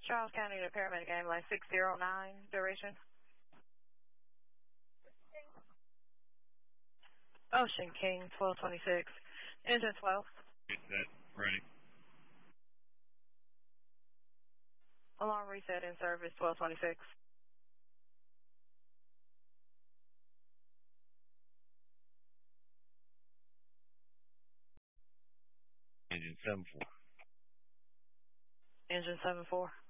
Charles County to paramedic ambulance 609, duration. Ocean King 1226, engine 12. Get that ready. Alarm reset in service 1226. Engine 74. Engine 74.